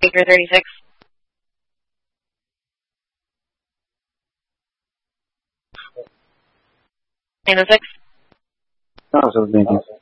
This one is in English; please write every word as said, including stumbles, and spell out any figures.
speaker thirty-six. nine oh six. Oh, so thank you.